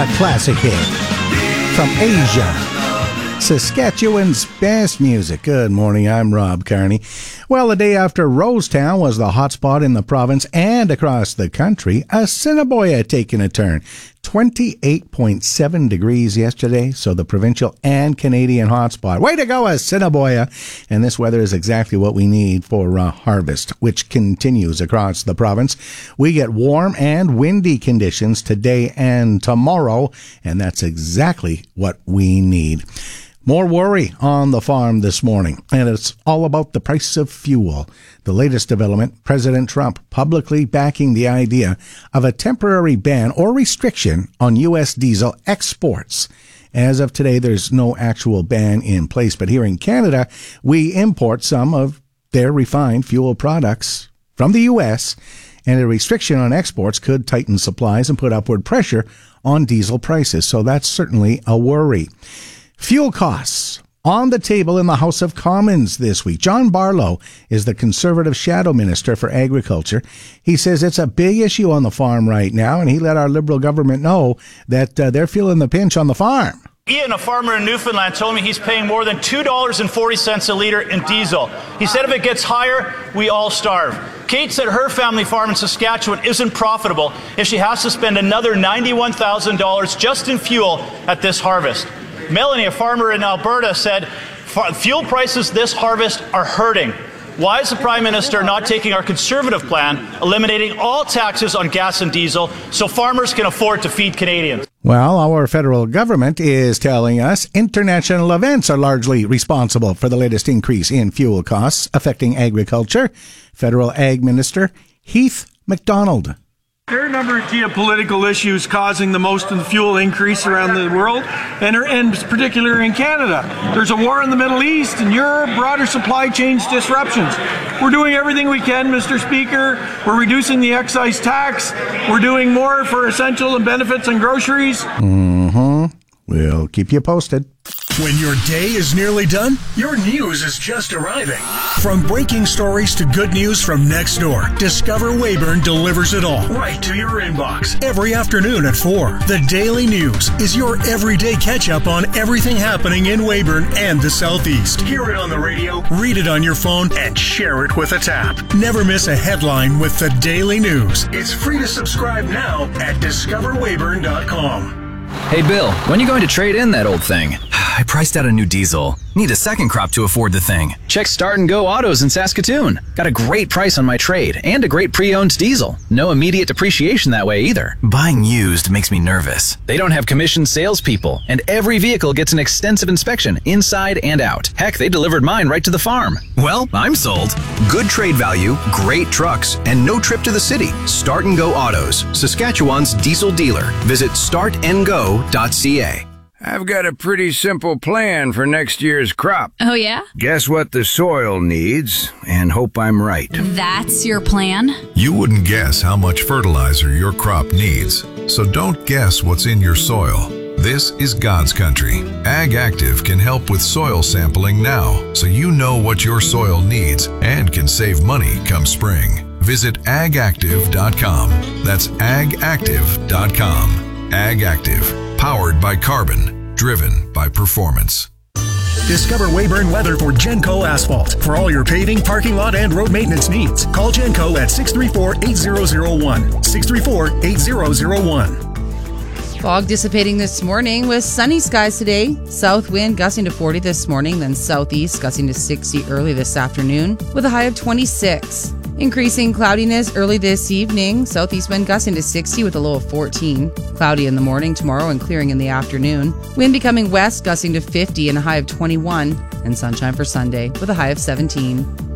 a classic hit from Asia. Saskatchewan's best music. Good morning, I'm Rob Carney. Well, the day after Rosetown was the hotspot in the province and across the country, Assiniboia taking a turn. 28.7 degrees yesterday, so the provincial and Canadian hotspot. Way to go, Assiniboia! And this weather is exactly what we need for harvest, which continues across the province. We get warm and windy conditions today and tomorrow, and that's exactly what we need. More worry on the farm this morning, and it's all about the price of fuel. The latest development, President Trump publicly backing the idea of a temporary ban or restriction on U.S. diesel exports. As of today, there's no actual ban in place, but here in Canada, we import some of their refined fuel products from the U.S., and a restriction on exports could tighten supplies and put upward pressure on diesel prices, so that's certainly a worry. Fuel costs on the table in the House of Commons this week. John Barlow is the Conservative Shadow Minister for Agriculture. He says it's a big issue on the farm right now, and he let our Liberal government know that they're feeling the pinch on the farm. Ian, a farmer in Newfoundland, told me he's paying more than $2.40 a litre in diesel. He said if it gets higher, we all starve. Kate said her family farm in Saskatchewan isn't profitable if she has to spend another $91,000 just in fuel at this harvest. Melanie, a farmer in Alberta, said fuel prices this harvest are hurting. Why is the Prime Minister not taking our Conservative plan, eliminating all taxes on gas and diesel so farmers can afford to feed Canadians? Well, our federal government is telling us international events are largely responsible for the latest increase in fuel costs affecting agriculture. Federal Ag Minister Heath MacDonald. There are a number of geopolitical issues causing the most of the fuel increase around the world, and particularly in Canada. There's a war in the Middle East and Europe, broader supply chains disruptions. We're doing everything we can, Mr. Speaker. We're reducing the excise tax. We're doing more for essential and benefits and groceries. We'll keep you posted. When your day is nearly done, your news is just arriving. From breaking stories to good news from next door, Discover Weyburn delivers it all right to your inbox every afternoon at 4. The Daily News is your everyday catch-up on everything happening in Weyburn and the Southeast. Hear it on the radio, read it on your phone, and share it with a tap. Never miss a headline with the Daily News. It's free to subscribe now at discoverweyburn.com. Hey Bill, when are you going to trade in that old thing? I priced out a new diesel. Need a second crop to afford the thing. Check Start and Go Autos in Saskatoon. Got a great price on my trade and a great pre-owned diesel. No immediate depreciation that way either. Buying used makes me nervous. They don't have commissioned salespeople, and every vehicle gets an extensive inspection inside and out. Heck, they delivered mine right to the farm. Well, I'm sold. Good trade value, great trucks, and no trip to the city. Start and Go Autos, Saskatchewan's diesel dealer. Visit startandgo.ca. I've got a pretty simple plan for next year's crop. Oh, yeah? Guess what the soil needs, and hope I'm right. That's your plan? You wouldn't guess how much fertilizer your crop needs, so don't guess what's in your soil. This is God's country. Ag Active can help with soil sampling now, so you know what your soil needs and can save money come spring. Visit agactive.com. That's agactive.com. Ag Active, powered by carbon, driven by performance. Discover Weyburn weather for Genco Asphalt. For all your paving, parking lot, and road maintenance needs, call Genco at 634-8001. 634-8001. Fog dissipating this morning with sunny skies today. South wind gusting to 40 this morning, then southeast gusting to 60 early this afternoon with a high of 26. Increasing cloudiness early this evening. Southeast wind gusting to 60 with a low of 14. Cloudy in the morning tomorrow and clearing in the afternoon. Wind becoming west gusting to 50 and a high of 21. And sunshine for Sunday with a high of 17.